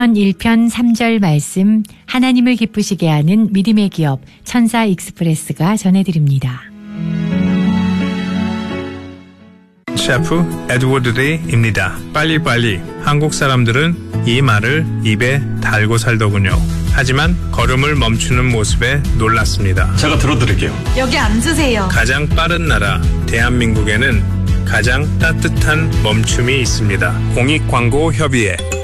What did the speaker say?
1편 3절 말씀 하나님을 기쁘시게 하는 믿음의 기업 천사 익스프레스가 전해드립니다. 셰프 에드워드 데이입니다. 빨리빨리. 한국 사람들은 이 말을 입에 달고 살더군요. 하지만 걸음을 멈추는 모습에 놀랐습니다. 제가 들어드릴게요. 여기 앉으세요. 가장 빠른 나라 대한민국에는 가장 따뜻한 멈춤이 있습니다. 공익광고협의회